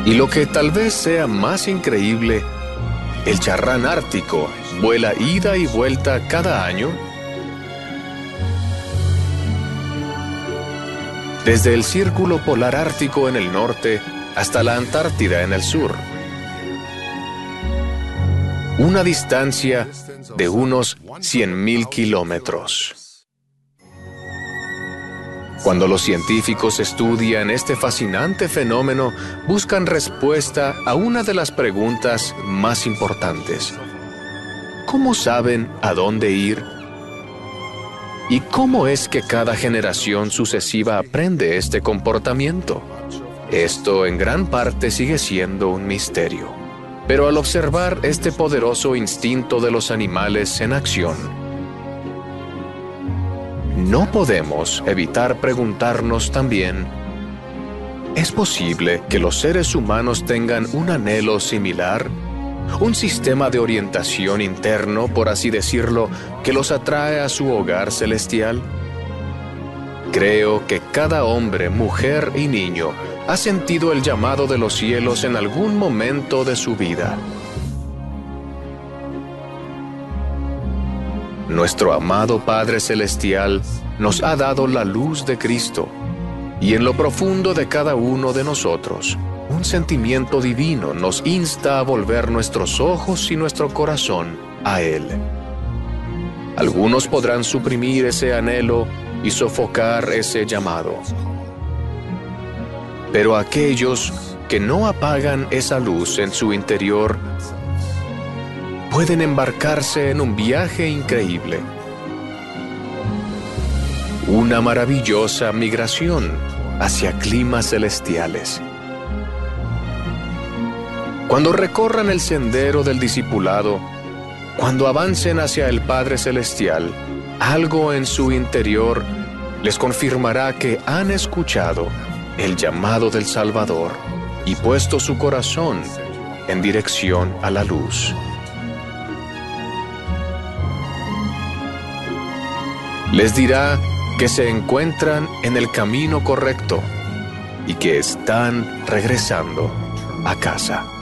Y lo que tal vez sea más increíble, el charrán ártico vuela ida y vuelta cada año. Desde el Círculo Polar Ártico en el norte hasta la Antártida en el sur. Una distancia de unos 100.000 kilómetros. Cuando los científicos estudian este fascinante fenómeno, buscan respuesta a una de las preguntas más importantes. ¿Cómo saben a dónde ir? ¿Y cómo es que cada generación sucesiva aprende este comportamiento? Esto en gran parte sigue siendo un misterio. Pero al observar este poderoso instinto de los animales en acción, no podemos evitar preguntarnos también, ¿es posible que los seres humanos tengan un anhelo similar? ¿Un sistema de orientación interno, por así decirlo, que los atrae a su hogar celestial? Creo que cada hombre, mujer y niño ha sentido el llamado de los cielos en algún momento de su vida. Nuestro amado Padre Celestial nos ha dado la luz de Cristo, y en lo profundo de cada uno de nosotros, un sentimiento divino nos insta a volver nuestros ojos y nuestro corazón a Él. Algunos podrán suprimir ese anhelo y sofocar ese llamado. Pero aquellos que no apagan esa luz en su interior pueden embarcarse en un viaje increíble. Una maravillosa migración hacia climas celestiales. Cuando recorran el sendero del discipulado, cuando avancen hacia el Padre Celestial, algo en su interior les confirmará que han escuchado el llamado del Salvador y puesto su corazón en dirección a la luz. Les dirá que se encuentran en el camino correcto y que están regresando a casa.